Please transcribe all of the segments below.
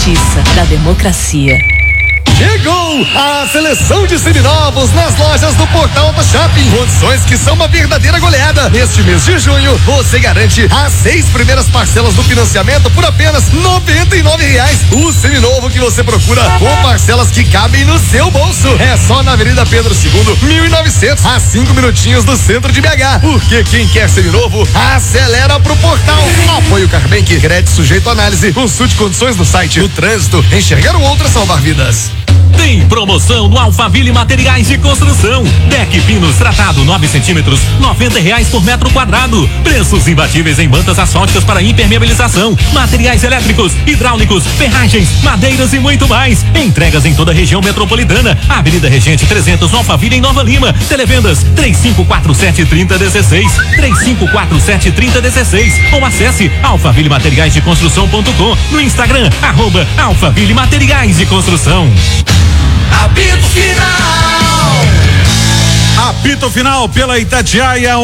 justiça, da democracia. Chegou a seleção de seminovos nas lojas do Portal Auto Shopping. Condições que são uma verdadeira goleada. Neste mês de junho, você garante as 6 primeiras parcelas do financiamento por apenas R$99. O seminovo que você procura, com parcelas que cabem no seu bolso. É só na Avenida Pedro II, 1900, a 5 minutinhos do centro de BH. Porque quem quer seminovo, acelera pro Portal. Apoio Carbank, crédito sujeito à análise. Consulte condições no site. No trânsito, enxergar o outro é salvar vidas. Tem promoção no Alphaville Materiais de Construção. Deck Pinos tratado 9 centímetros, R$90 por metro quadrado. Preços imbatíveis em bandas asfálticas para impermeabilização, materiais elétricos, hidráulicos, ferragens, madeiras e muito mais. Entregas em toda a região metropolitana. Avenida Regente 300, no Alphaville, em Nova Lima. Televendas 3547-3016, 3547-3016. Ou acesse alphavillemateriaisdeconstrução.com. No Instagram, @Alphaville Materiais de Construção. Apito final. Apito final pela Itatiaia,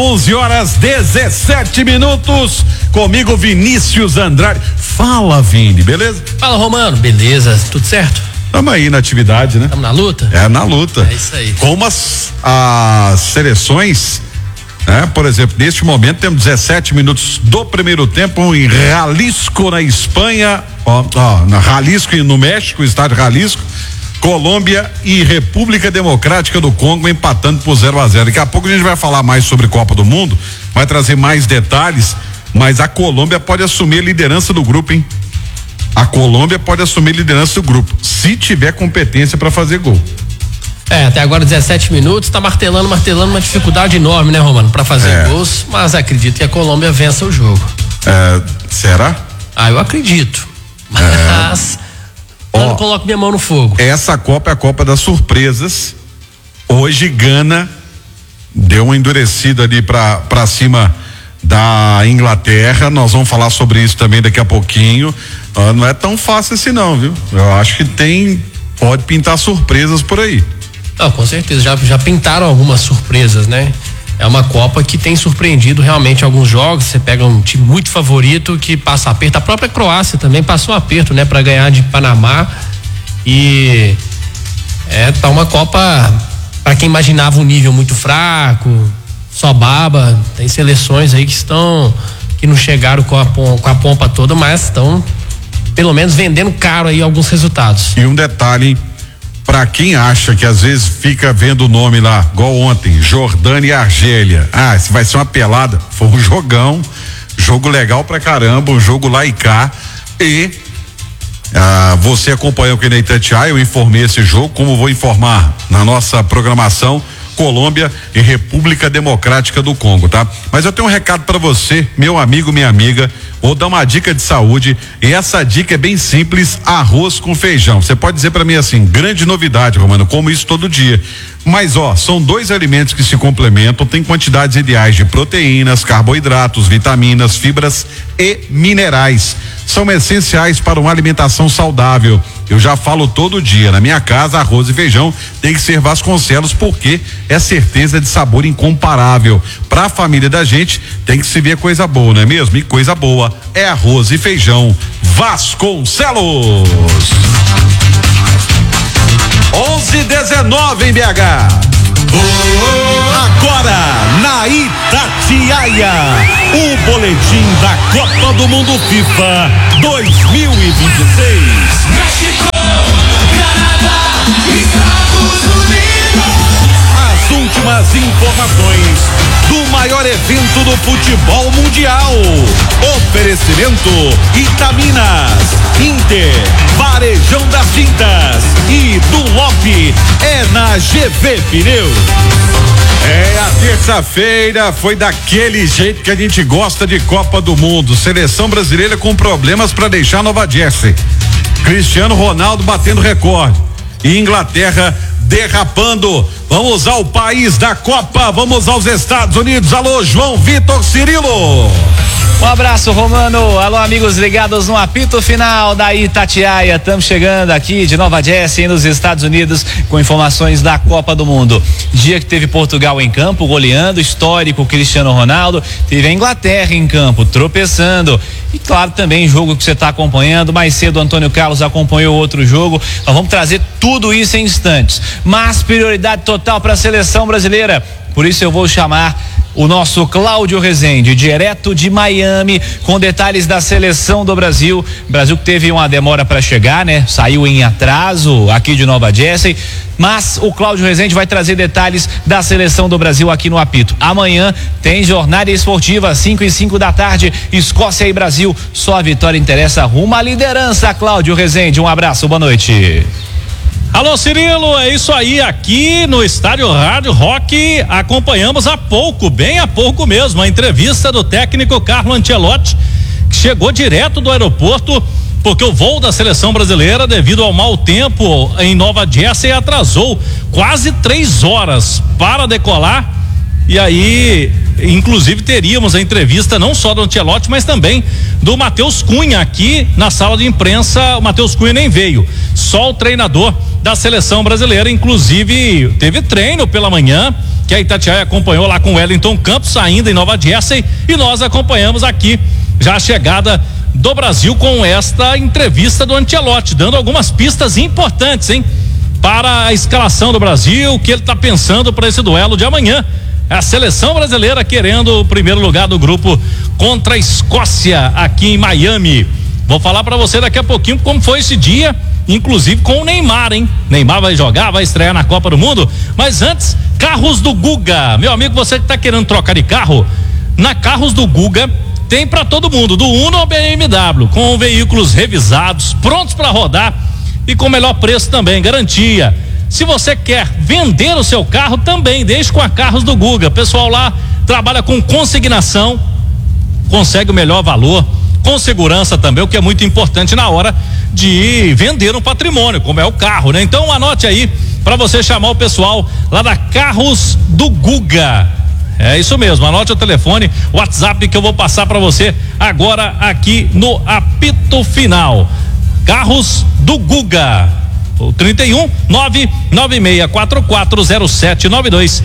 11h17. Comigo, Vinícius Andrade. Fala, Vini, beleza? Fala, Romano, beleza? Tudo certo? Tamo aí na atividade, né? Tamo na luta? É, na luta. É isso aí. Como as seleções, né? Por exemplo, neste momento temos 17 minutos do primeiro tempo em Jalisco, na Espanha, na Jalisco e no México, estádio Jalisco. Colômbia e República Democrática do Congo empatando por 0-0. Daqui a pouco a gente vai falar mais sobre Copa do Mundo, vai trazer mais detalhes, mas a Colômbia pode assumir a liderança do grupo, hein? A Colômbia pode assumir a liderança do grupo, se tiver competência para fazer gol. Até agora 17 minutos, tá martelando uma dificuldade enorme, né, Romano, para fazer gols, mas acredito que a Colômbia vença o jogo. Será? Eu acredito. Mas eu não coloco minha mão no fogo. Essa Copa é a Copa das surpresas. Hoje Gana deu uma endurecida ali pra cima da Inglaterra. Nós vamos falar sobre isso também daqui a pouquinho. Não é tão fácil assim não, viu? Eu acho que pode pintar surpresas por aí. Com certeza, já pintaram algumas surpresas, né? É uma Copa que tem surpreendido realmente alguns jogos. Você pega um time muito favorito que passa aperto. A própria Croácia também passou aperto, né? Pra ganhar de Panamá. E tá uma Copa pra quem imaginava um nível muito fraco, só baba. Tem seleções aí que não chegaram com a pompa toda, mas estão pelo menos vendendo caro aí alguns resultados. E um detalhe, pra quem acha que às vezes fica vendo o nome lá, igual ontem, Jordânia e Argélia. Isso vai ser uma pelada. Foi um jogão, jogo legal pra caramba, um jogo lá e cá. E você acompanhou aqui na Itatiaia, eu informei esse jogo, como vou informar na nossa programação, Colômbia e República Democrática do Congo, tá? Mas eu tenho um recado para você, meu amigo, minha amiga. Vou dar uma dica de saúde e essa dica é bem simples: arroz com feijão. Você pode dizer para mim assim, grande novidade, Romano, como isso todo dia. Mas são 2 alimentos que se complementam, tem quantidades ideais de proteínas, carboidratos, vitaminas, fibras e minerais. São essenciais para uma alimentação saudável. Eu já falo todo dia, na minha casa, arroz e feijão tem que ser Vasconcelos, porque é certeza de sabor incomparável. Pra família da gente, tem que se ver coisa boa, não é mesmo? E coisa boa é arroz e feijão Vasconcelos. 11:19 em BH. Agora na Itatiaia, o boletim da Copa do Mundo FIFA 2026. México, Canadá, Estados Unidos. As últimas informações do maior evento do futebol mundial. Oferecimento Itaminas, Inter, Varejão das Tintas e Dunlop é na GV Pneus. A terça-feira foi daquele jeito que a gente gosta de Copa do Mundo. Seleção brasileira com problemas para deixar Nova Jersey. Cristiano Ronaldo batendo recorde. E Inglaterra derrapando. Vamos ao país da Copa, vamos aos Estados Unidos. Alô, João Vitor Cirilo. Um abraço, Romano. Alô, amigos ligados no apito final da Itatiaia. Estamos chegando aqui de Nova Jersey, nos Estados Unidos, com informações da Copa do Mundo. Dia que teve Portugal em campo, goleando, histórico Cristiano Ronaldo. Teve a Inglaterra em campo, tropeçando. E claro, também jogo que você está acompanhando. Mais cedo, Antônio Carlos acompanhou outro jogo. Nós vamos trazer tudo isso em instantes. Mas prioridade total para a seleção brasileira. Por isso eu vou chamar o nosso Cláudio Rezende, direto de Miami, com detalhes da seleção do Brasil. Brasil que teve uma demora para chegar, né? Saiu em atraso aqui de Nova Jersey. Mas o Cláudio Rezende vai trazer detalhes da seleção do Brasil aqui no apito. Amanhã tem jornada esportiva, 5:05 da tarde, Escócia e Brasil. Só a vitória interessa, rumo à liderança. Cláudio Rezende, um abraço, boa noite. Alô, Cirilo, é isso aí, aqui no Estádio Rádio Rock acompanhamos há pouco, bem há pouco mesmo, a entrevista do técnico Carlo Ancelotti, que chegou direto do aeroporto, porque o voo da seleção brasileira, devido ao mau tempo em Nova Jersey, atrasou quase 3 horas para decolar. E aí, inclusive, teríamos a entrevista não só do Ancelotti, mas também do Matheus Cunha aqui na sala de imprensa. O Matheus Cunha nem veio, só o treinador da seleção brasileira. Inclusive, teve treino pela manhã, que a Itatiaia acompanhou lá com o Wellington Campos, ainda em Nova Jersey, e nós acompanhamos aqui já a chegada do Brasil com esta entrevista do Ancelotti, dando algumas pistas importantes, hein, para a escalação do Brasil, o que ele está pensando para esse duelo de amanhã. A seleção brasileira querendo o primeiro lugar do grupo contra a Escócia aqui em Miami. Vou falar para você daqui a pouquinho como foi esse dia, inclusive com o Neymar, hein? Neymar vai jogar, vai estrear na Copa do Mundo, mas antes, Carros do Guga. Meu amigo, você que tá querendo trocar de carro, na Carros do Guga tem para todo mundo, do Uno ao BMW, com veículos revisados, prontos para rodar e com melhor preço também, garantia. Se você quer vender o seu carro, também deixe com a Carros do Guga. O pessoal lá trabalha com consignação, consegue o melhor valor, com segurança também, o que é muito importante na hora de vender um patrimônio, como é o carro, né? Então anote aí para você chamar o pessoal lá da Carros do Guga. É isso mesmo, anote o telefone, o WhatsApp que eu vou passar para você agora aqui no apito final. Carros do Guga. 31 996440792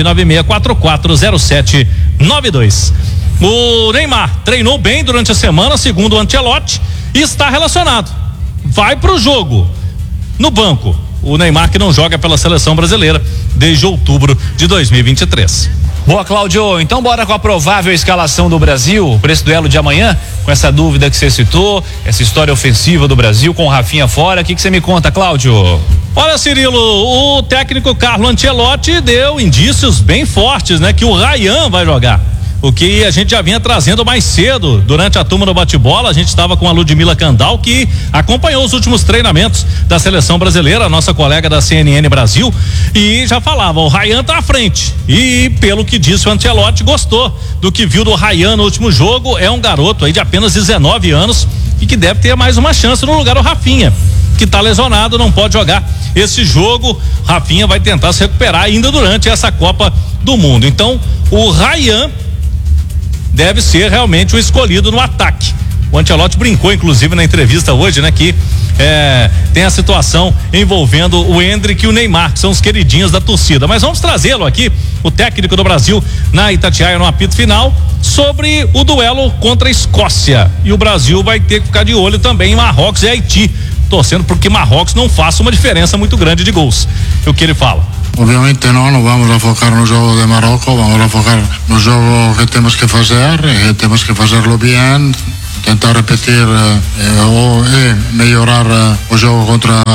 996440792. O Neymar treinou bem durante a semana, segundo o Ancelotti, e está relacionado. Vai pro jogo no banco. O Neymar que não joga pela seleção brasileira desde outubro de 2023. Boa, Cláudio. Então bora com a provável escalação do Brasil para esse duelo de amanhã, com essa dúvida que você citou, essa história ofensiva do Brasil com o Rafinha fora. O que você me conta, Cláudio? Olha, Cirilo, o técnico Carlo Ancelotti deu indícios bem fortes, né? Que o Ryan vai jogar. O que a gente já vinha trazendo mais cedo durante a turma do bate-bola. A gente estava com a Ludmila Candal, que acompanhou os últimos treinamentos da seleção brasileira, a nossa colega da CNN Brasil, e já falava, o Ryan tá à frente. E pelo que disse o Ancelotti, gostou do que viu do Ryan no último jogo. É um garoto aí de apenas 19 anos e que deve ter mais uma chance no lugar do Rafinha, que tá lesionado, não pode jogar esse jogo. Rafinha vai tentar se recuperar ainda durante essa Copa do Mundo. Então, o Ryan deve ser realmente o escolhido no ataque. O Ancelotti brincou, inclusive, na entrevista hoje, né? Que tem a situação envolvendo o Endrick e o Neymar, que são os queridinhos da torcida. Mas vamos trazê-lo aqui, o técnico do Brasil, na Itatiaia, no apito final, sobre o duelo contra a Escócia. E o Brasil vai ter que ficar de olho também em Marrocos e Haiti, torcendo porque Marrocos não faça uma diferença muito grande de gols. É o que ele fala. Obviamente no vamos a focar no jogo de Marrocos, vamos a focar no jogo que temos que fazer, temos que fazerlo bien, tentar repetir ou melhorar o jogo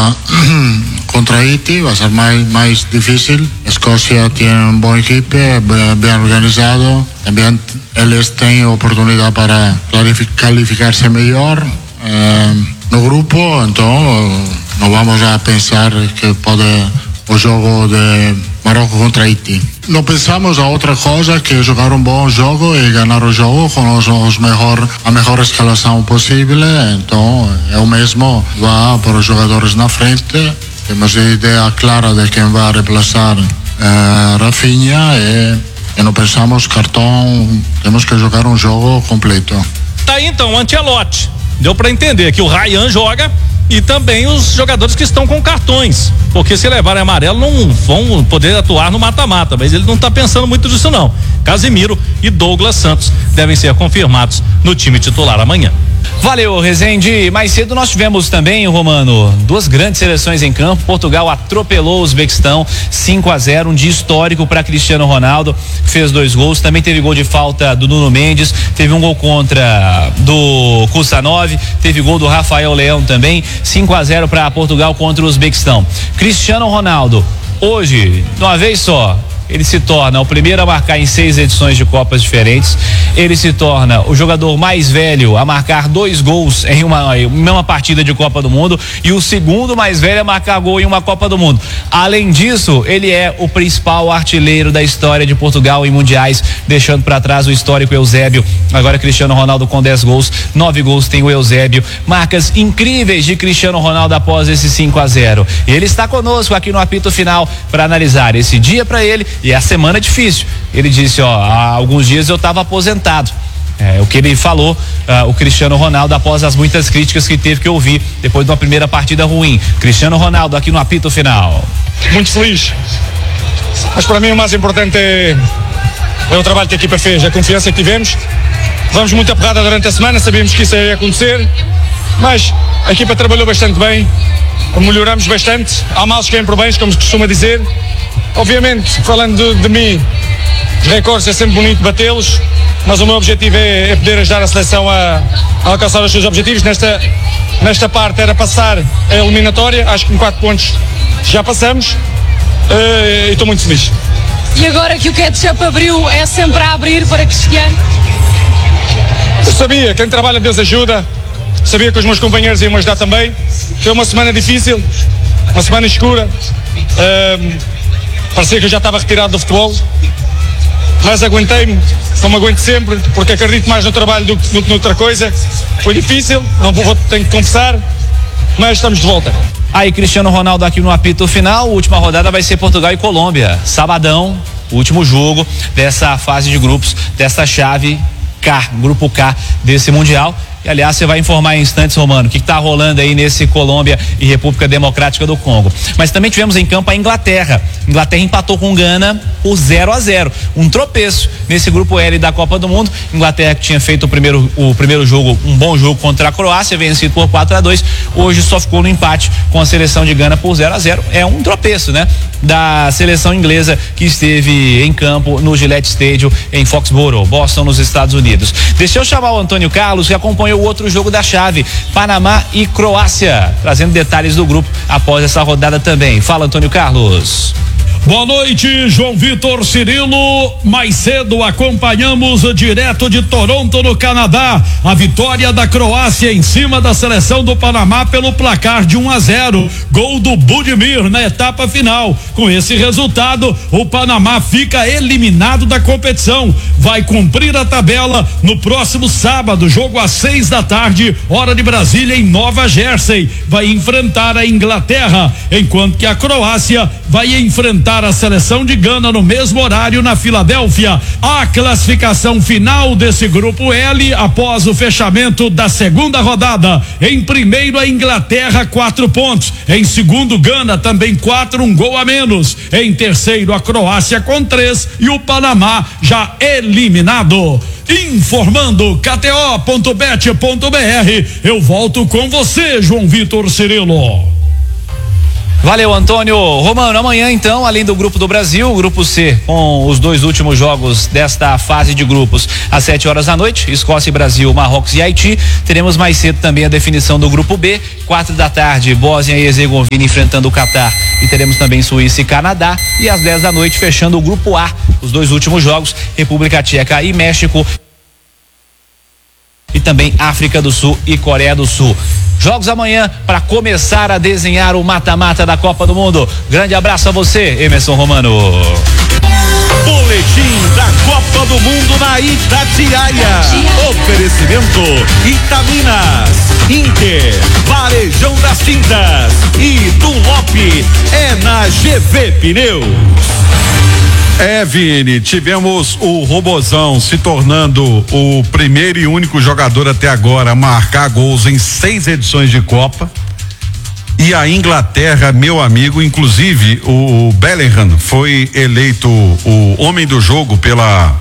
contra Haiti, vai ser mais difícil. Escócia tem um bom equipe, bem organizado, também eles têm oportunidade para qualificar-se melhor no grupo, então não vamos a pensar que pode o jogo de Marrocos contra Haiti. Não pensamos a outra coisa que jogar um bom jogo e ganhar o jogo com a melhor escalação possível. Então é o mesmo, vá para os jogadores na frente. Temos a ideia clara de quem vai reemplaçar Rafinha e não pensamos cartão, temos que jogar um jogo completo. Tá aí então, Ancelotti. Deu para entender que o Ryan joga e também os jogadores que estão com cartões, porque se levarem amarelo não vão poder atuar no mata-mata, mas ele não tá pensando muito nisso não. Casimiro e Douglas Santos devem ser confirmados no time titular amanhã. Valeu, Rezende. Mais cedo nós tivemos também, Romano, duas grandes seleções em campo. Portugal atropelou o Uzbequistão 5-0, um dia histórico para Cristiano Ronaldo, fez 2 gols, também teve gol de falta do Nuno Mendes, teve um gol contra do Kusanov, teve gol do Rafael Leão também. 5-0 para Portugal contra o Uzbequistão. Cristiano Ronaldo, hoje, de uma vez só, ele se torna o primeiro a marcar em 6 edições de Copas diferentes. Ele se torna o jogador mais velho a marcar 2 gols em uma partida de Copa do Mundo e o segundo mais velho a marcar gol em uma Copa do Mundo. Além disso, ele é o principal artilheiro da história de Portugal em mundiais, deixando para trás o histórico Eusébio. Agora Cristiano Ronaldo com 10 gols, 9 gols tem o Eusébio. Marcas incríveis de Cristiano Ronaldo após esse 5-0. E ele está conosco aqui no apito final para analisar esse dia para ele. E a semana é difícil. Ele disse, há alguns dias eu estava aposentado. É o que ele falou, o Cristiano Ronaldo, após as muitas críticas que teve que ouvir depois de uma primeira partida ruim. Cristiano Ronaldo aqui no apito final. Muito feliz. Mas para mim o mais importante é o trabalho que a equipa fez, a confiança que tivemos. Vamos muito apurrada durante a semana, sabíamos que isso ia acontecer, mas a equipa trabalhou bastante bem, melhoramos bastante. Há males que vêm por bens, como se costuma dizer. Obviamente, falando de mim, os recordes é sempre bonito batê-los, mas o meu objetivo é poder ajudar a seleção a alcançar os seus objetivos. Nesta parte era passar a eliminatória, acho que com 4 pontos já passamos e estou muito feliz. E agora que o ketchup abriu, é sempre a abrir para Cristiano? Eu sabia, quem trabalha Deus ajuda, sabia que os meus companheiros iam me ajudar também. Foi uma semana difícil, uma semana escura. Parecia que eu já estava retirado do futebol, mas aguentei-me, como aguento sempre, porque acredito mais no trabalho do que noutra coisa. Foi difícil, tenho que confessar, mas estamos de volta. Aí Cristiano Ronaldo aqui no apito final. A última rodada vai ser Portugal e Colômbia, sabadão, último jogo dessa fase de grupos, dessa chave K, grupo K desse Mundial. E aliás, você vai informar em instantes, Romano, o que está rolando aí nesse Colômbia e República Democrática do Congo. Mas também tivemos em campo a Inglaterra. Inglaterra empatou com Gana por 0-0, um tropeço nesse grupo L da Copa do Mundo. Inglaterra que tinha feito o primeiro jogo, um bom jogo contra a Croácia, vencido por 4-2, hoje só ficou no empate com a seleção de Gana por 0-0. É um tropeço, né? Da seleção inglesa que esteve em campo no Gillette Stadium em Foxborough, Boston, nos Estados Unidos. Deixa eu chamar o Antônio Carlos, que acompanhou o outro jogo da chave, Panamá e Croácia, trazendo detalhes do grupo após essa rodada também. Fala, Antônio Carlos. Boa noite, João Vitor Cirilo. Mais cedo acompanhamos direto de Toronto, no Canadá, a vitória da Croácia em cima da seleção do Panamá pelo placar de 1-0. Gol do Budimir na etapa final. Com esse resultado, o Panamá fica eliminado da competição. Vai cumprir a tabela no próximo sábado, jogo às 6h, hora de Brasília, em Nova Jersey. Vai enfrentar a Inglaterra, enquanto que a Croácia vai enfrentar a seleção de Gana no mesmo horário na Filadélfia. A classificação final desse grupo L após o fechamento da segunda rodada. Em primeiro, a Inglaterra, 4 pontos. Em segundo, Gana, também 4, um gol a menos. Em terceiro, a Croácia com 3 e o Panamá já eliminado. Informando KTO.bet.br. Eu volto com você, João Vitor Cirilo. Valeu, Antônio. Romano, amanhã então, além do grupo do Brasil, o grupo C, com os 2 últimos jogos desta fase de grupos, às 7h, Escócia e Brasil, Marrocos e Haiti. Teremos mais cedo também a definição do grupo B, 4h, Bósnia e Herzegovina enfrentando o Catar, e teremos também Suíça e Canadá. E às 10h, fechando o grupo A, os 2 últimos jogos, República Tcheca e México, e também África do Sul e Coreia do Sul. Jogos amanhã para começar a desenhar o mata-mata da Copa do Mundo. Grande abraço a você, Emerson Romano. Boletim da Copa do Mundo na Itatiaia. Oferecimento Itaminas, Inter, Varejão das Tintas e Dunlop é na GV Pneus. Vini, tivemos o Robozão se tornando o primeiro e único jogador até agora a marcar gols em 6 edições de Copa. E a Inglaterra, meu amigo, inclusive o Bellingham foi eleito o homem do jogo pela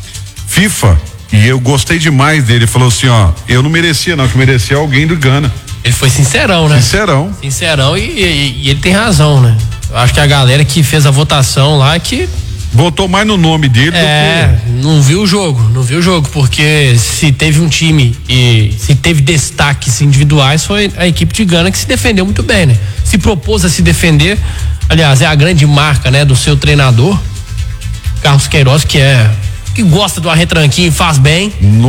FIFA e eu gostei demais dele. Falou assim, eu não merecia não, que merecia alguém do Gana. Ele foi sincerão, né? Sincerão e ele tem razão, né? Eu acho que a galera que fez a votação lá que votou mais no nome dele do que... não viu o jogo, porque se teve um time e se teve destaques individuais foi a equipe de Gana que se defendeu muito bem, né? Se propôs a se defender, aliás, é a grande marca, né, do seu treinador, Carlos Queiroz, que gosta do arretranquinho e faz bem.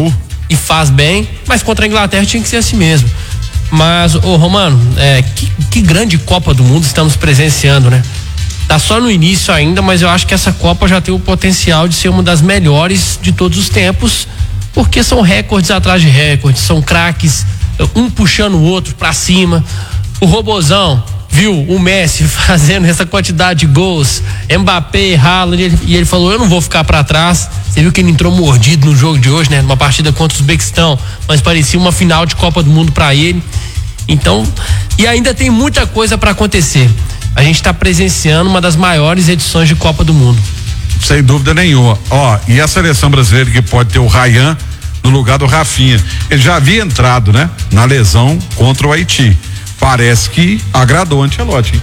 E faz bem, mas contra a Inglaterra tinha que ser assim mesmo. Mas, Romano, que grande Copa do Mundo estamos presenciando, né? Tá só no início ainda, mas eu acho que essa Copa já tem o potencial de ser uma das melhores de todos os tempos, porque são recordes atrás de recordes, são craques, um puxando o outro pra cima. O Robozão viu o Messi fazendo essa quantidade de gols, Mbappé, Haaland, e ele falou, eu não vou ficar pra trás. Você viu que ele entrou mordido no jogo de hoje, né? Numa partida contra o Uzbequistão, mas parecia uma final de Copa do Mundo pra ele. Então, e ainda tem muita coisa pra acontecer. A gente está presenciando uma das maiores edições de Copa do Mundo. Sem dúvida nenhuma. E a seleção brasileira que pode ter o Ryan no lugar do Rafinha. Ele já havia entrado, né? Na lesão contra o Haiti. Parece que agradou o Ancelotti.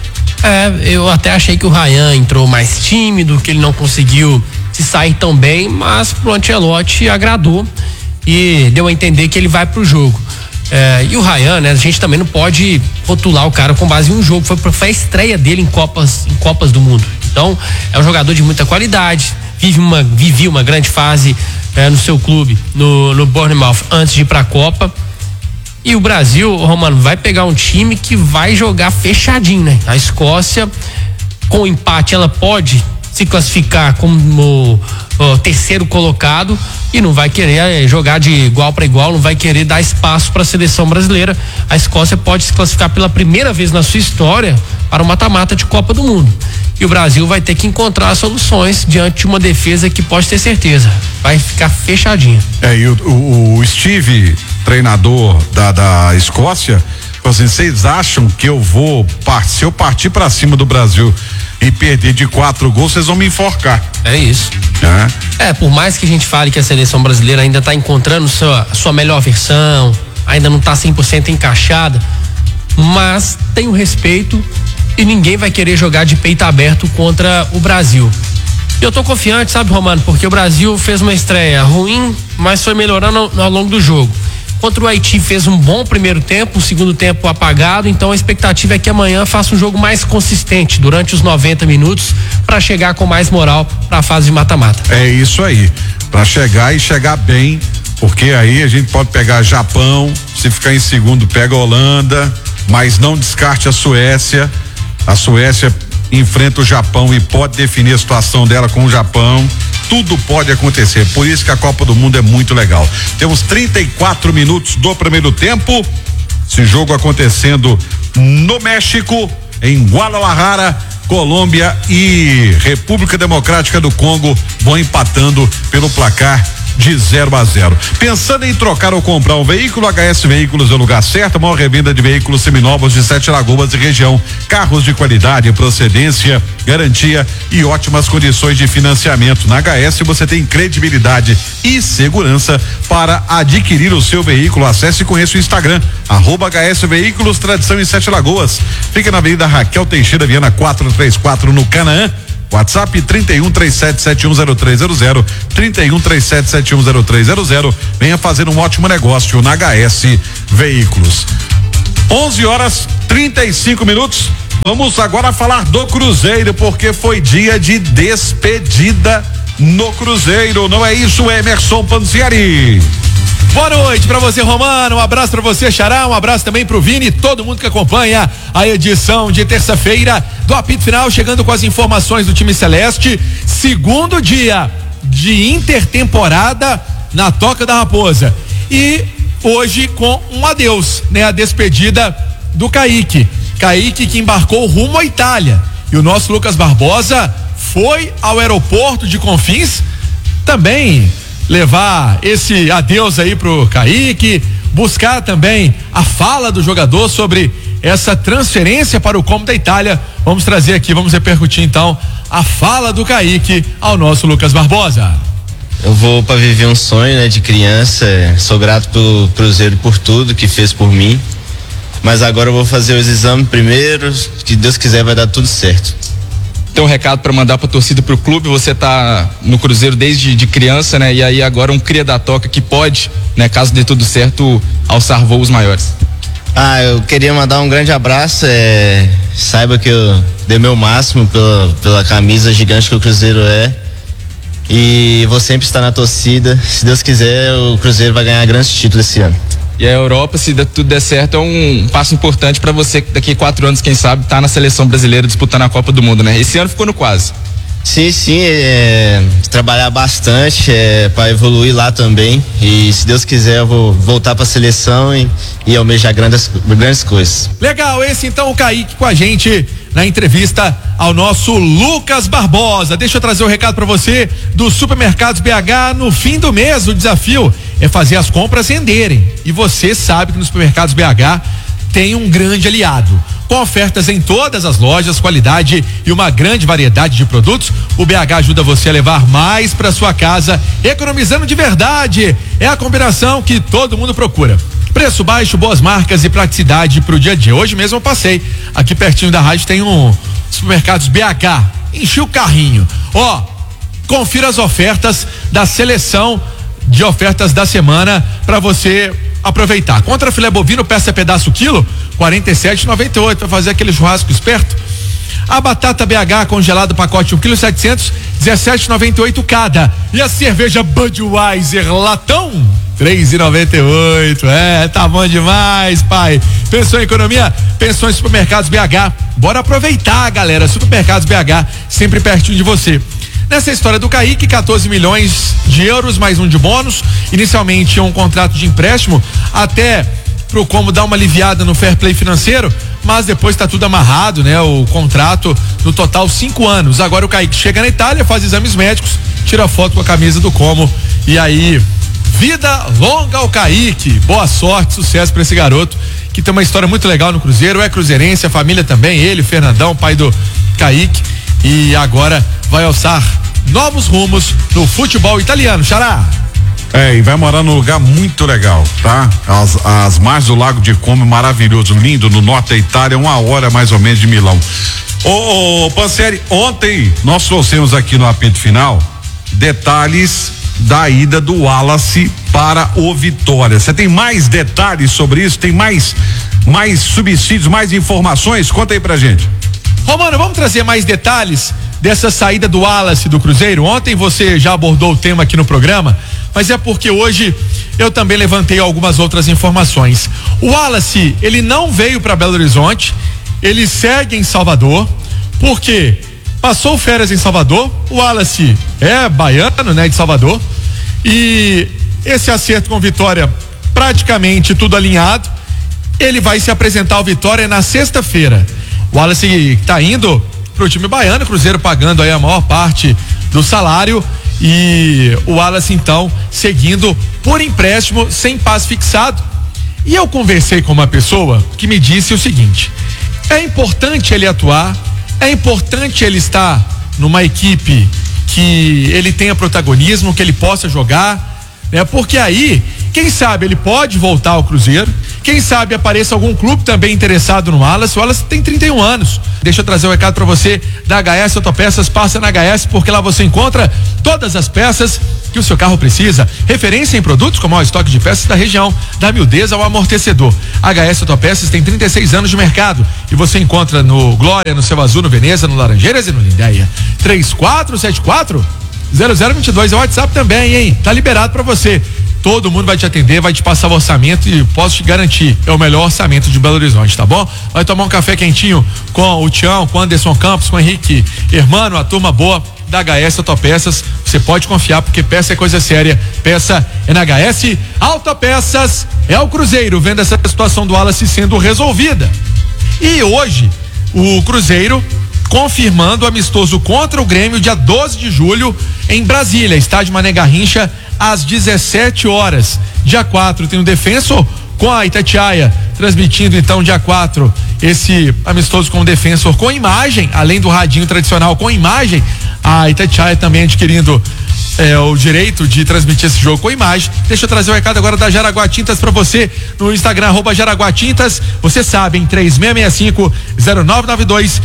Eu até achei que o Ryan entrou mais tímido, que ele não conseguiu se sair tão bem, mas pro Ancelotti agradou e deu a entender que ele vai pro jogo. E o Ryan, né? A gente também não pode rotular o cara com base em um jogo. Foi a estreia dele em Copas do Mundo. Então, é um jogador de muita qualidade. Vivia uma grande fase no seu clube, no Bournemouth, antes de ir pra Copa. E o Brasil, Romano, vai pegar um time que vai jogar fechadinho, né? A Escócia, com empate, ela pode se classificar como terceiro colocado e não vai querer jogar de igual para igual, não vai querer dar espaço para a seleção brasileira. A Escócia pode se classificar pela primeira vez na sua história para o mata-mata de Copa do Mundo. E o Brasil vai ter que encontrar soluções diante de uma defesa que pode ter certeza vai ficar fechadinha. E o Steve, treinador da Escócia, falou assim, vocês acham que se eu partir para cima do Brasil e perder de 4 gols, vocês vão me enforcar? É isso. Por mais que a gente fale que a seleção brasileira ainda está encontrando sua melhor versão, ainda não está 100% encaixada, mas tem o respeito e ninguém vai querer jogar de peito aberto contra o Brasil. E eu tô confiante, sabe, Romano, porque o Brasil fez uma estreia ruim, mas foi melhorando ao longo do jogo. Contra o Haiti fez um bom primeiro tempo, um segundo tempo apagado, então a expectativa é que amanhã faça um jogo mais consistente durante os 90 minutos para chegar com mais moral para a fase de mata-mata. É isso aí, para chegar bem, porque aí a gente pode pegar Japão, se ficar em segundo pega a Holanda, mas não descarte a Suécia. A Suécia enfrenta o Japão e pode definir a situação dela com o Japão. Tudo pode acontecer, por isso que a Copa do Mundo é muito legal. Temos 34 minutos do primeiro tempo. Esse jogo acontecendo no México, em Guadalajara. Colômbia e República Democrática do Congo vão empatando pelo placar de 0-0. Pensando em trocar ou comprar um veículo, HS Veículos é o lugar certo. A maior revenda de veículos seminovos de 7 Lagoas e região. Carros de qualidade, procedência, garantia e ótimas condições de financiamento. Na HS você tem credibilidade e segurança para adquirir o seu veículo. Acesse e conheça o Instagram @HS Veículos, tradição em 7 Lagoas. Fica na Avenida Raquel Teixeira Viana 434 no Canaã. WhatsApp 3137710300, 3137710300. Venha fazer um ótimo negócio na HS Veículos. 11h35. Vamos agora falar do Cruzeiro, porque foi dia de despedida no Cruzeiro. Não é isso, Emerson Panzieri? Boa noite pra você, Romano, um abraço pra você, Xará, um abraço também pro Vini e todo mundo que acompanha a edição de terça-feira do Apito Final, chegando com as informações do time celeste. Segundo dia de intertemporada na Toca da Raposa e hoje com um adeus, né? A despedida do Kaique que embarcou rumo à Itália, e o nosso Lucas Barbosa foi ao aeroporto de Confins também levar esse adeus aí pro Kaique, buscar também a fala do jogador sobre essa transferência para o Como da Itália. Vamos trazer aqui, vamos repercutir então a fala do Kaique ao nosso Lucas Barbosa. Eu vou para viver um sonho, né, de criança. Sou grato pelo Cruzeiro por tudo que fez por mim. Mas agora eu vou fazer os exames primeiro, que Deus quiser vai dar tudo certo. Tem um recado para mandar para a torcida, para o clube. Você tá no Cruzeiro desde de criança, né? E aí agora um cria da toca que pode, né, caso dê tudo certo, alçar voos maiores. Eu queria mandar um grande abraço. Saiba que eu dei meu máximo pela camisa gigante que o Cruzeiro é. E vou sempre estar na torcida. Se Deus quiser, o Cruzeiro vai ganhar grandes títulos esse ano. E a Europa, se tudo der certo, é um passo importante para você que daqui a 4 anos, quem sabe, tá na seleção brasileira disputando a Copa do Mundo, né? Esse ano ficou no quase. Sim, trabalhar bastante para evoluir lá também. E se Deus quiser, eu vou voltar para a seleção e almejar grandes coisas. Legal, esse então o Kaique com a gente na entrevista ao nosso Lucas Barbosa. Deixa eu trazer um recado para você do Supermercados BH. No fim do mês, o desafio é fazer as compras renderem. E você sabe que no Supermercados BH tem um grande aliado. Com ofertas em todas as lojas, qualidade e uma grande variedade de produtos, o BH ajuda você a levar mais para sua casa, economizando de verdade. É a combinação que todo mundo procura. Preço baixo, boas marcas e praticidade pro dia a dia. Hoje mesmo eu passei aqui pertinho da rádio, tem um Supermercados BH. Enchi o carrinho. Confira as ofertas da seleção de ofertas da semana para você aproveitar. Contra filé bovino, peça pedaço quilo, 47,98, para fazer aquele churrasco esperto. A batata BH congelado pacote 1 kg 700, 17,98 cada. E a cerveja Budweiser latão, 3,98. Tá bom demais, pai. Pensou em economia? Pensou em Supermercados BH. Bora aproveitar, galera. Supermercados BH, sempre pertinho de você. Nessa história do Kaique, 14 milhões de euros, mais um de bônus. Inicialmente um contrato de empréstimo, até pro Como dar uma aliviada no fair play financeiro, mas depois tá tudo amarrado, né? O contrato, no total 5 anos. Agora o Kaique chega na Itália, faz exames médicos, tira foto com a camisa do Como e aí, vida longa ao Kaique. Boa sorte, sucesso pra esse garoto que tem uma história muito legal no Cruzeiro, é cruzeirense, a família também, ele, Fernandão, pai do Kaique, e agora vai alçar novos rumos no futebol italiano. Xará. E vai morar num lugar muito legal, tá? As margens do Lago de Como, maravilhoso, lindo, no norte da Itália, 1 hora mais ou menos de Milão. Ô Panceri, ontem nós trouxemos aqui no apito final detalhes da ida do Wallace para o Vitória. Você tem mais detalhes sobre isso? Tem mais subsídios, mais informações? Conta aí pra gente. Romano, vamos trazer mais detalhes dessa saída do Wallace do Cruzeiro. Ontem você já abordou o tema aqui no programa, mas é porque hoje eu também levantei algumas outras informações. O Wallace, ele não veio para Belo Horizonte, ele segue em Salvador, porque passou férias em Salvador. O Wallace é baiano, né, de Salvador, e esse acerto com Vitória, praticamente tudo alinhado. Ele vai se apresentar ao Vitória na sexta-feira. O Wallace tá indo pro time baiano, Cruzeiro pagando aí a maior parte do salário, e o Wallace então seguindo por empréstimo, sem passe fixado. E eu conversei com uma pessoa que me disse o seguinte: é importante ele atuar, é importante ele estar numa equipe que ele tenha protagonismo, que ele possa jogar, né? Porque aí, quem sabe ele pode voltar ao Cruzeiro, quem sabe apareça algum clube também interessado no Wallace. O Wallace tem 31 anos. Deixa eu trazer um recado para você da HS Autopeças. Passa na HS, porque lá você encontra todas as peças que o seu carro precisa. Referência em produtos como o estoque de peças da região, da miudeza ao amortecedor. HS Autopeças tem 36 anos de mercado e você encontra no Glória, no Céu Azul, no Veneza, no Laranjeiras e no Lindéia. 3474-0022 é o WhatsApp também, hein? Tá liberado para você. Todo mundo vai te atender, vai te passar o orçamento e posso te garantir, é o melhor orçamento de Belo Horizonte, tá bom? Vai tomar um café quentinho com o Tião, com o Anderson Campos, com o Henrique Hermano, a turma boa da HS Autopeças. Você pode confiar, porque peça é coisa séria, peça é na HS Autopeças. É o Cruzeiro vendo essa situação do Wallace sendo resolvida. E hoje, o Cruzeiro confirmando o amistoso contra o Grêmio dia 12 de julho em Brasília, estádio Mané Garrincha, às 17 horas. Dia 4 tem o Defensor com a Itatiaia, transmitindo então dia 4 esse amistoso com o Defensor com imagem, além do radinho tradicional com imagem. A Itatiaia também adquirindo o direito de transmitir esse jogo com imagem. Deixa eu trazer o recado agora da Jaraguá Tintas para você no Instagram, @Jaraguá Tintas. Você sabe, em 3665-0992,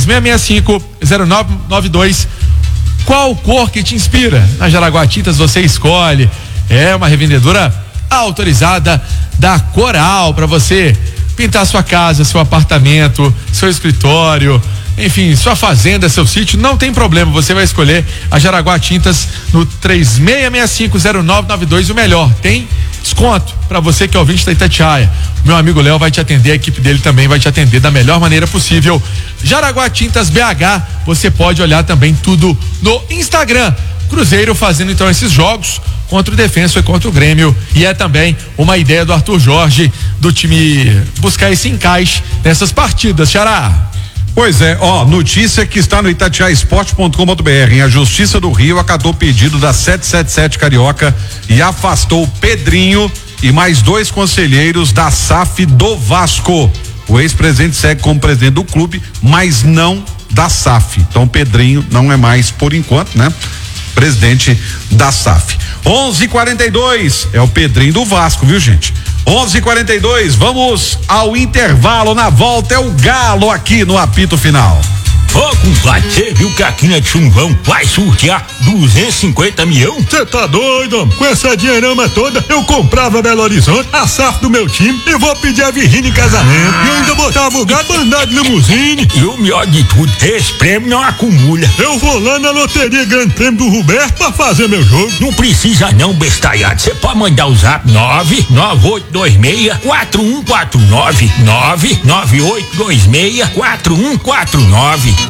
3665-0992. Qual cor que te inspira? Na Jaraguá Tintas você escolhe. É uma revendedora autorizada da Coral para você pintar sua casa, seu apartamento, seu escritório, enfim, sua fazenda, seu sítio, não tem problema, você vai escolher a Jaraguá Tintas no 3665-0992. O melhor, tem desconto para você que é ouvinte da Itatiaia. Meu amigo Léo vai te atender, a equipe dele também vai te atender da melhor maneira possível. Jaraguá Tintas BH, você pode olhar também tudo no Instagram. Cruzeiro fazendo então esses jogos contra o Defensor e contra o Grêmio, e é também uma ideia do Arthur Jorge do time buscar esse encaixe nessas partidas, Xará. Pois é, notícia que está no itatiaesporte.com.br. A Justiça do Rio acatou o pedido da 777 Carioca e afastou Pedrinho e mais 2 conselheiros da SAF do Vasco. O ex-presidente segue como presidente do clube, mas não da SAF. Então Pedrinho não é mais, por enquanto, né? Presidente da SAF. 11:42 é o Pedrinho do Vasco, viu, gente? 11:42, vamos ao intervalo. Na volta é o Galo aqui no apito final. Ô, compadre, você viu que a quina de Chumbão vai sortear 250 milhões? Você tá doido? Com essa dinheirama toda, eu comprava Belo Horizonte, a SAF do meu time, e vou pedir a Virgínia em casamento. E ainda botava o gado pra andar de limusine. E o melhor de tudo, esse prêmio não acumula. Eu vou lá na loteria Grande Prêmio do Roberto pra fazer meu jogo. Não precisa não, bestalhado. Você pode mandar o zap 99826-4149. 99826-4149.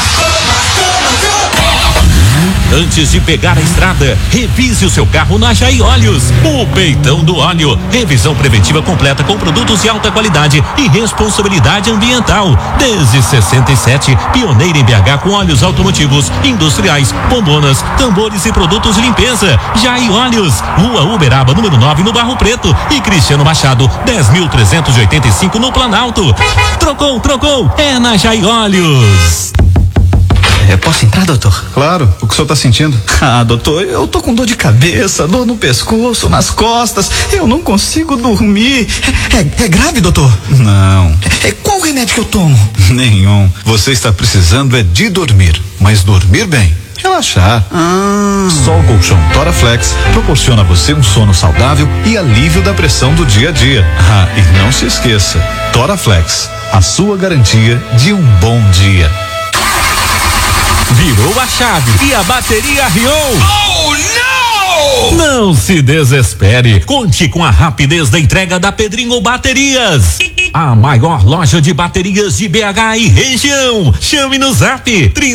Antes de pegar a estrada, revise o seu carro na Jai Óleos. O peitão do óleo. Revisão preventiva completa com produtos de alta qualidade e responsabilidade ambiental. Desde 67, pioneira em BH com óleos automotivos, industriais, bombonas, tambores e produtos de limpeza. Jai Óleos, Rua Uberaba, número 9, no Barro Preto, e Cristiano Machado, 10.385 no Planalto. Trocou, é na Jai Óleos. Eu posso entrar, doutor? Claro, o que o senhor tá sentindo? Ah, doutor, eu tô com dor de cabeça, dor no pescoço, nas costas, eu não consigo dormir. É grave, doutor? Não. Qual remédio que eu tomo? Nenhum. Você está precisando é de dormir, mas dormir bem. Relaxar. Só o colchão Toraflex proporciona a você um sono saudável e alívio da pressão do dia a dia. E não se esqueça, Toraflex, a sua garantia de um bom dia. Virou a chave e a bateria arriou. Oh, não! Não se desespere. Conte com a rapidez da entrega da Pedrinho Baterias. A maior loja de baterias de BH e região. Chame no zap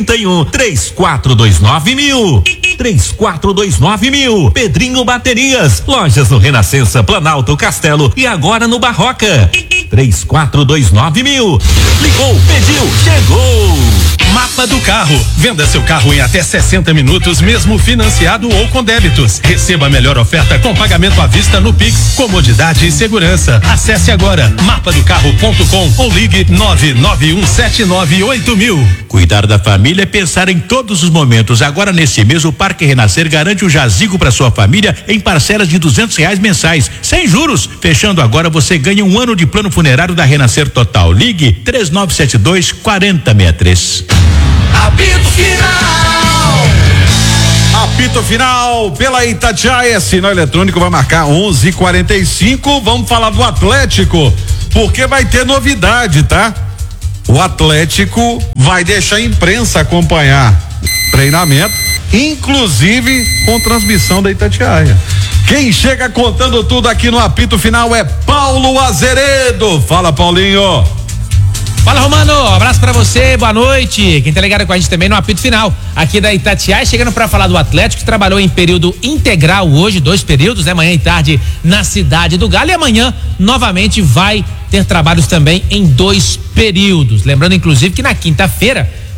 31-3429.000. 3429.000. Pedrinho Baterias. Lojas no Renascença, Planalto, Castelo e agora no Barroca. 3429.000. Ligou, pediu, chegou. Mapa do Carro. Venda seu carro em até 60 minutos, mesmo financiado ou com débitos. Receba a melhor oferta com pagamento à vista no Pix, comodidade e segurança. Acesse agora mapadocarro.com ou ligue 991798000. Cuidar da família é pensar em todos os momentos. Agora, nesse mês, o Parque Renascer garante o jazigo para sua família em parcelas de R$200 mensais, sem juros. Fechando agora, você ganha um ano de plano funerário da Renascer Total. Ligue 3972-4063. Apito final. Apito final pela Itatiaia. Sinal eletrônico vai marcar 11:45. Vamos falar do Atlético, porque vai ter novidade, tá? O Atlético vai deixar a imprensa acompanhar treinamento, inclusive com transmissão da Itatiaia. Quem chega contando tudo aqui no apito final é Paulo Azeredo. Fala, Paulinho. Fala, Romano, abraço pra você, boa noite. Quem tá ligado com a gente também no apito final aqui da Itatiaia, chegando pra falar do Atlético, que trabalhou em período integral hoje, 2 períodos, né? Manhã e tarde na Cidade do Galo, e amanhã novamente vai ter trabalhos também em 2 períodos. Lembrando, inclusive, que na quinta-feira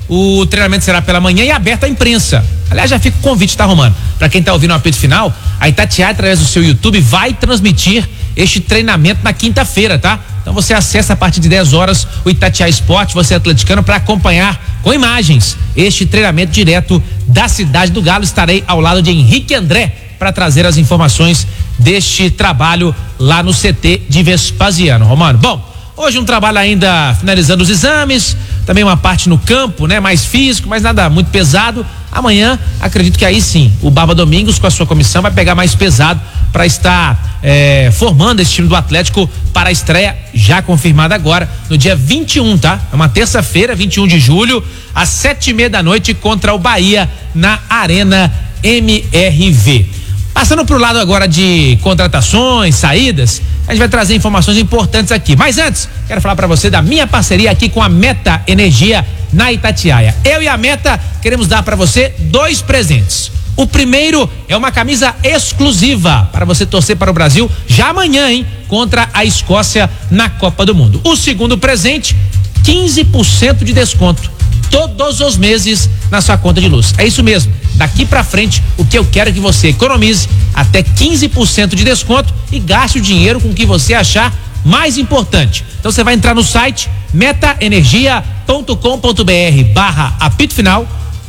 O treinamento será pela manhã e aberto à imprensa. Aliás, já fica o convite, tá, Romano? Para quem tá ouvindo o apito final, a Itatiaia, através do seu YouTube, vai transmitir este treinamento na quinta-feira, tá? Então você acessa a partir de 10 horas o Itatiaia Esporte, você é atleticano, para acompanhar com imagens este treinamento direto da cidade do Galo. Estarei ao lado de Henrique André para trazer as informações deste trabalho lá no CT de Vespasiano, Romano. Bom, hoje um trabalho ainda finalizando os exames, também uma parte no campo, né? Mais físico, mas nada muito pesado. Amanhã, acredito que aí sim, o Barba Domingos com a sua comissão vai pegar mais pesado para estar formando esse time do Atlético para a estreia já confirmada agora, no dia 21, tá? É uma terça-feira, 21 de julho, às 7:30 da noite contra o Bahia na Arena MRV. Passando pro lado agora de contratações, saídas, a gente vai trazer informações importantes aqui. Mas antes, quero falar para você da minha parceria aqui com a Meta Energia na Itatiaia. Eu e a Meta queremos dar para você 2 presentes. O primeiro é uma camisa exclusiva para você torcer para o Brasil já amanhã, hein? Contra a Escócia na Copa do Mundo. O segundo presente, 15% de desconto todos os meses na sua conta de luz. É isso mesmo. Daqui pra frente, o que eu quero é que você economize até 15% de desconto e gaste o dinheiro com o que você achar mais importante. Então você vai entrar no site metaenergia.com.br/apito final,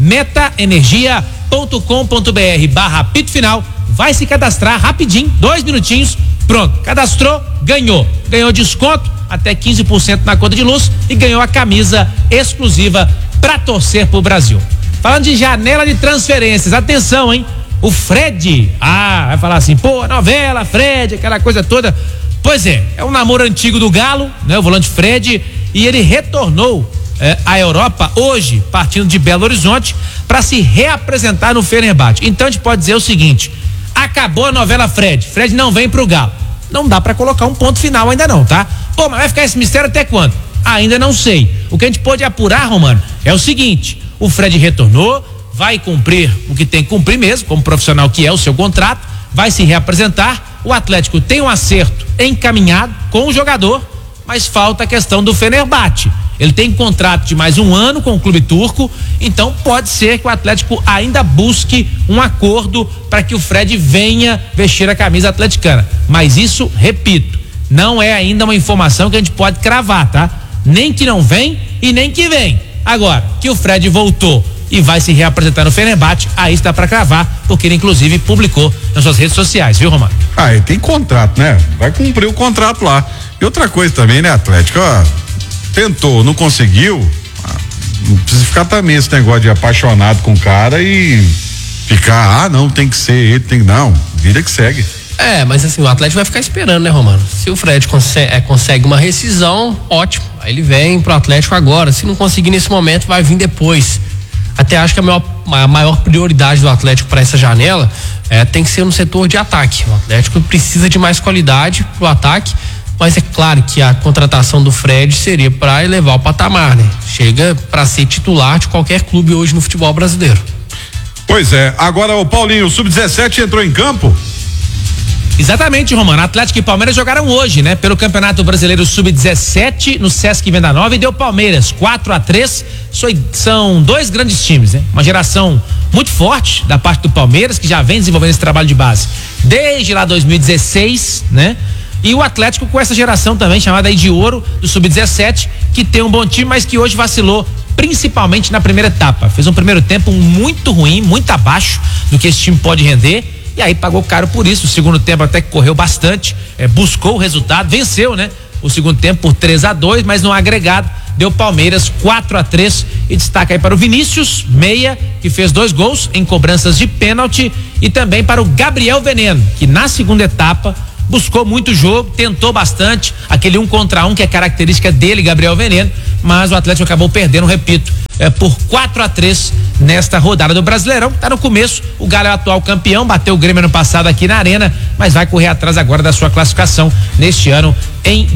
metaenergia.com.br/apito final, vai se cadastrar rapidinho, 2 minutinhos, pronto, cadastrou, ganhou desconto até 15% na conta de luz e ganhou a camisa exclusiva para torcer pro Brasil. Falando de janela de transferências, atenção, hein? O Fred, vai falar assim, pô, novela, Fred, aquela coisa toda. Pois é um namoro antigo do Galo, né? O volante Fred, e ele retornou à Europa hoje, partindo de Belo Horizonte, para se reapresentar no Fenerbahçe. Então a gente pode dizer o seguinte: acabou a novela Fred não vem pro Galo. Não dá para colocar um ponto final ainda não, tá? Pô, mas vai ficar esse mistério até quando? Ainda não sei. O que a gente pode apurar, Romano, é o seguinte: o Fred retornou, vai cumprir o que tem que cumprir mesmo, como profissional que é o seu contrato, vai se reapresentar. O Atlético tem um acerto encaminhado com o jogador, mas falta a questão do Fenerbahçe. Ele tem contrato de mais 1 ano com o clube turco, então pode ser que o Atlético ainda busque um acordo para que o Fred venha vestir a camisa atleticana. Mas isso, repito, não é ainda uma informação que a gente pode cravar, tá? Nem que não vem e nem que vem. Agora, que o Fred voltou e vai se reapresentar no Fenerbahçe, aí está para cravar, porque ele inclusive publicou nas suas redes sociais, viu, Romano? Ele tem contrato, né? Vai cumprir o contrato lá. E outra coisa também, né, Atlético? Tentou, não conseguiu, não precisa ficar também esse negócio de apaixonado com o cara e ficar, não, tem que ser ele, não, vida que segue. Mas assim, o Atlético vai ficar esperando, né, Romano? Se o Fred consegue uma rescisão, ótimo, aí ele vem pro Atlético agora. Se não conseguir nesse momento, vai vir depois. Até acho que a maior prioridade do Atlético para essa janela tem que ser no setor de ataque. O Atlético precisa de mais qualidade pro ataque, mas é claro que a contratação do Fred seria para elevar o patamar, né? Chega para ser titular de qualquer clube hoje no futebol brasileiro. Pois é, agora o Paulinho, o Sub-17 entrou em campo? Exatamente, Romano. Atlético e Palmeiras jogaram hoje, né? Pelo Campeonato Brasileiro Sub-17 no Sesc Venda Nova, e deu Palmeiras 4-3. São 2 grandes times, né? Uma geração muito forte da parte do Palmeiras, que já vem desenvolvendo esse trabalho de base desde lá 2016, né? E o Atlético com essa geração também, chamada aí de ouro, do Sub-17, que tem um bom time, mas que hoje vacilou, principalmente na primeira etapa. Fez um primeiro tempo muito ruim, muito abaixo do que esse time pode render, e aí pagou caro por isso. O segundo tempo até que correu bastante, buscou o resultado, venceu, né? O segundo tempo por 3-2, mas no agregado deu Palmeiras 4-3, e destaca aí para o Vinícius, meia, que fez 2 gols em cobranças de pênalti, e também para o Gabriel Veneno, que na segunda etapa buscou muito jogo, tentou bastante, aquele 1 contra 1 que é característica dele, Gabriel Veneno, mas o Atlético acabou perdendo, repito, por 4-3 nesta rodada do Brasileirão. Tá no começo, o Galo é o atual campeão, bateu o Grêmio ano passado aqui na Arena, mas vai correr atrás agora da sua classificação neste ano em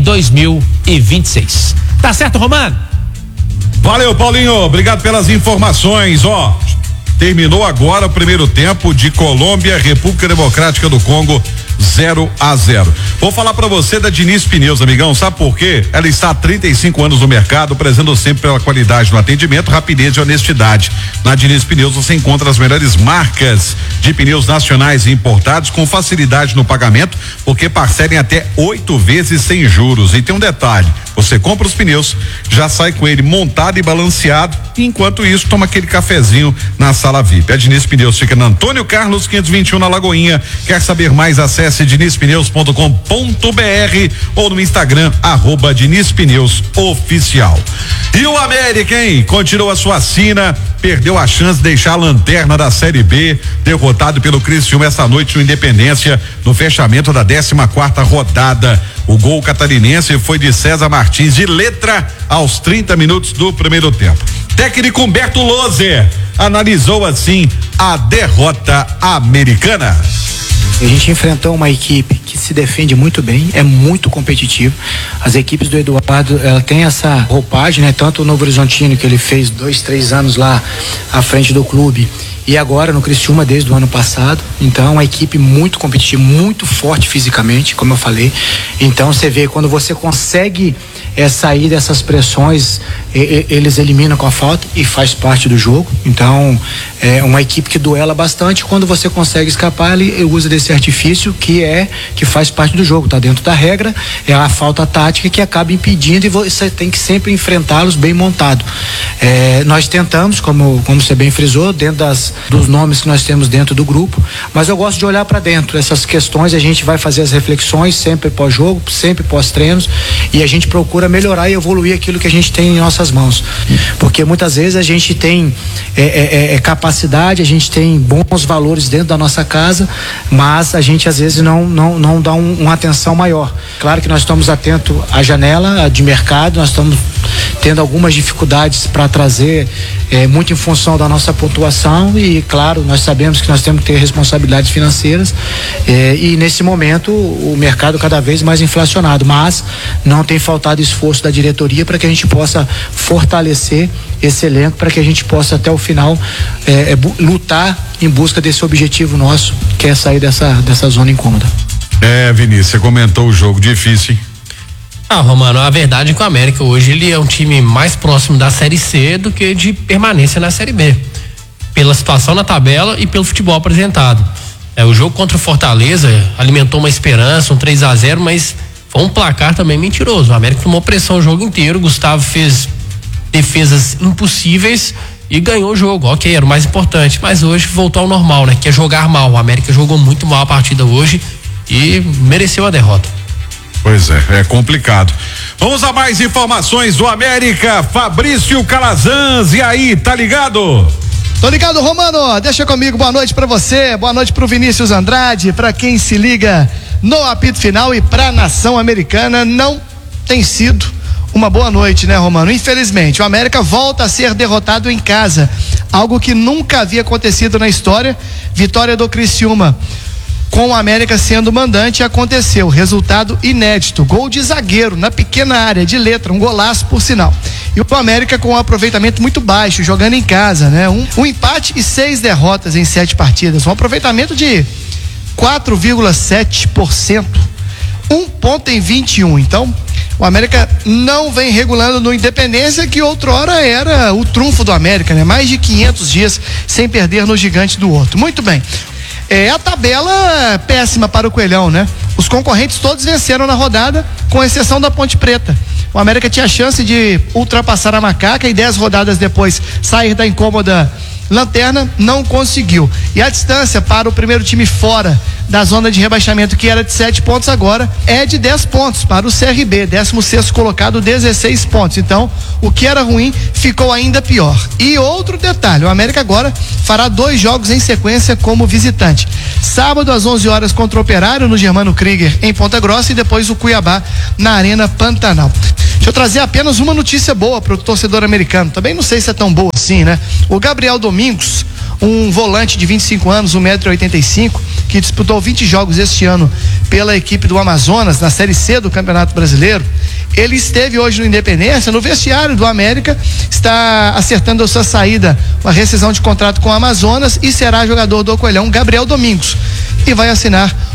2026. Tá certo, Romano? Valeu, Paulinho, obrigado pelas informações. Terminou agora o primeiro tempo de Colômbia, República Democrática do Congo, 0-0. Vou falar pra você da Diniz Pneus, amigão, sabe por quê? Ela está há 35 anos no mercado, prezando sempre pela qualidade no atendimento, rapidez e honestidade. Na Diniz Pneus você encontra as melhores marcas de pneus nacionais e importados com facilidade no pagamento, porque parcelem até 8 vezes sem juros. E tem um detalhe, você compra os pneus, já sai com ele montado e balanceado, e enquanto isso toma aquele cafezinho na sala VIP. A Diniz Pneus fica na Antônio Carlos 521 na Lagoinha. Quer saber mais? Acesse dinizpneus.com.br ou no Instagram @DinizPneusOficial. E o América, hein? Continua a sua sina, perdeu a chance de deixar a lanterna da Série B, derrotado pelo Criciúma essa noite no Independência, no fechamento da 14ª rodada. O gol catarinense foi de César Martins de letra aos 30 minutos do primeiro tempo. Técnico Humberto Loser analisou assim a derrota americana. A gente enfrentou uma equipe que se defende muito bem, é muito competitivo. As equipes do Eduardo, ela tem essa roupagem, né? Tanto o Novo Horizontino, que ele fez 2-3 anos lá à frente do clube, e agora no Criciúma desde o ano passado. Então é uma equipe muito competitiva, muito forte fisicamente, como eu falei. Então você vê, quando você consegue sair dessas pressões, eles eliminam com a falta e faz parte do jogo. Então é uma equipe que duela bastante. Quando você consegue escapar, ele usa desse artifício que faz parte do jogo, tá dentro da regra. É a falta tática que acaba impedindo, e você tem que sempre enfrentá-los bem montado. Nós tentamos, como você bem frisou, dentro dos nomes que nós temos dentro do grupo, mas eu gosto de olhar para dentro essas questões. A gente vai fazer as reflexões sempre pós-jogo, sempre pós-treinos, e a gente procura melhorar e evoluir aquilo que a gente tem em nossas mãos, porque muitas vezes a gente tem capacidade, a gente tem bons valores dentro da nossa casa, mas a gente às vezes não dá uma atenção maior. Claro que nós estamos atentos à janela de mercado, nós estamos tendo algumas dificuldades para trazer, muito em função da nossa pontuação, e claro, nós sabemos que nós temos que ter responsabilidades financeiras, e nesse momento o mercado cada vez mais inflacionado, mas não tem faltado esforço da diretoria para que a gente possa fortalecer esse elenco, para que a gente possa até o final lutar em busca desse objetivo nosso, que é sair dessa zona incômoda. Vinícius, você comentou o jogo difícil, hein? Romano, a verdade é que o América hoje ele é um time mais próximo da Série C do que de permanência na Série B, pela situação na tabela e pelo futebol apresentado. O jogo contra o Fortaleza alimentou uma esperança, um 3-0, mas foi um placar também mentiroso. O América tomou pressão o jogo inteiro, o Gustavo fez defesas impossíveis e ganhou o jogo. Ok, era o mais importante, mas hoje voltou ao normal, né? Que é jogar mal. O América jogou muito mal a partida hoje e mereceu a derrota. Pois é complicado. Vamos a mais informações do América. Fabrício Calazans, e aí, tá ligado? Tô ligado, Romano, deixa comigo, boa noite pra você, boa noite pro Vinícius Andrade, pra quem se liga no apito final, e pra nação americana não tem sido uma boa noite, né, Romano? Infelizmente, o América volta a ser derrotado em casa, algo que nunca havia acontecido na história. Vitória do Criciúma com o América sendo mandante aconteceu, resultado inédito, gol de zagueiro na pequena área, de letra, um golaço por sinal. E o América com um aproveitamento muito baixo, jogando em casa, né? Um empate e 6 derrotas em 7 partidas, um aproveitamento de 4,7%, 1 ponto em 21. Então, o América não vem regulando no Independência, que outrora era o trunfo do América, né? Mais de 500 dias sem perder no Gigante do Horto. Muito bem. A tabela péssima para o Coelhão, né? Os concorrentes todos venceram na rodada, com exceção da Ponte Preta. O América tinha chance de ultrapassar a Macaca e 10 rodadas depois sair da incômoda lanterna, não conseguiu. E a distância para o primeiro time fora da zona de rebaixamento, que era de 7 pontos, agora é de 10 pontos para o CRB, 16º colocado, 16 pontos. Então, o que era ruim ficou ainda pior. E outro detalhe, o América agora fará 2 jogos em sequência como visitante. Sábado às 11 horas contra o Operário no Germano Krieger em Ponta Grossa, e depois o Cuiabá na Arena Pantanal. Deixa eu trazer apenas uma notícia boa para o torcedor americano. Também não sei se é tão boa assim, né? O Gabriel Domingos, um volante de 25 anos, 1,85 m, que disputou 20 jogos este ano pela equipe do Amazonas, na Série C do Campeonato Brasileiro. Ele esteve hoje no Independência, no vestiário do América, está acertando a sua saída, uma rescisão de contrato com o Amazonas, e será jogador do Coelhão, Gabriel Domingos, e vai assinar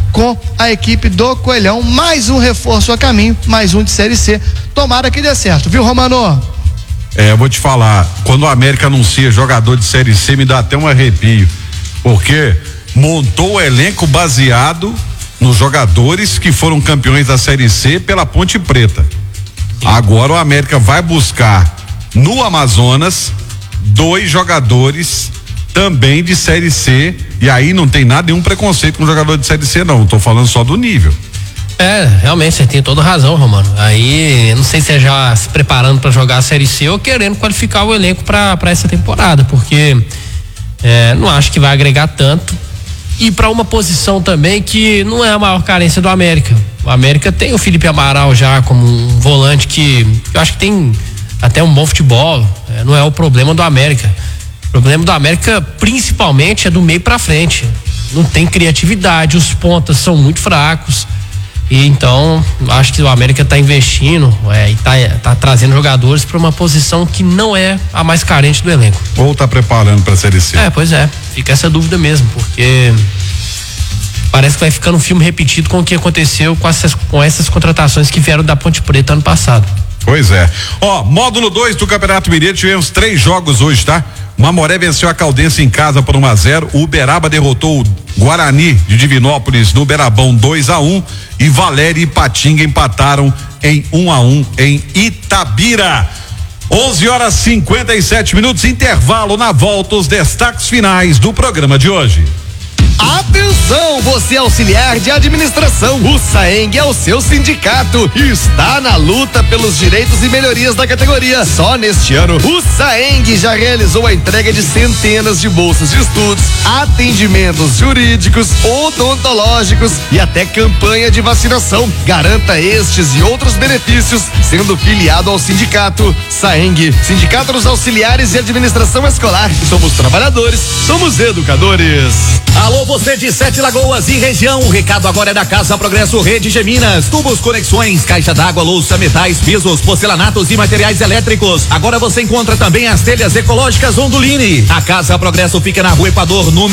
com a equipe do Coelhão. Mais um reforço a caminho, mais um de Série C. Tomara que dê certo, viu, Romano? Eu vou te falar, quando o América anuncia jogador de Série C, me dá até um arrepio, porque montou o elenco baseado nos jogadores que foram campeões da Série C pela Ponte Preta. Agora o América vai buscar no Amazonas 2 jogadores também de Série C, e aí não tem nenhum preconceito com jogador de Série C, não, tô falando só do nível. Realmente, você tem toda razão, Romano. Aí, eu não sei se é já se preparando para jogar a Série C ou querendo qualificar o elenco para essa temporada, porque não acho que vai agregar tanto. E para uma posição também que não é a maior carência do América. O América tem o Felipe Amaral já como um volante que eu acho que tem até um bom futebol. Não é o problema do América. O problema do América, principalmente, é do meio para frente. Não tem criatividade, os pontas são muito fracos. E então, acho que o América está investindo e tá trazendo jogadores para uma posição que não é a mais carente do elenco. Ou tá preparando para a Série C. Pois é. Fica essa dúvida mesmo, porque parece que vai ficando um filme repetido com o que aconteceu com essas contratações que vieram da Ponte Preta ano passado. Pois é. Módulo 2 do Campeonato Mineiro, tivemos 3 jogos hoje, tá? Mamoré venceu a Caldense em casa por 1-0. O Uberaba derrotou o Guarani de Divinópolis no Uberabão 2-1. E Valéria e Patinga empataram em 1-1 em Itabira. 11h57, intervalo. Na volta, os destaques finais do programa de hoje. Atenção, você auxiliar de administração, o SAENG é o seu sindicato e está na luta pelos direitos e melhorias da categoria. Só neste ano, o SAENG já realizou a entrega de centenas de bolsas de estudos, atendimentos jurídicos, odontológicos e até campanha de vacinação. Garanta estes e outros benefícios sendo filiado ao sindicato SAENG, Sindicato dos Auxiliares de Administração Escolar. Somos trabalhadores, somos educadores. Alô, você de Sete Lagoas e região, o recado agora é da Casa Progresso Rede Geminas, tubos, conexões, caixa d'água, louça, metais, pisos, porcelanatos e materiais elétricos. Agora você encontra também as telhas ecológicas Ondulini. A Casa Progresso fica na Rua Equador, número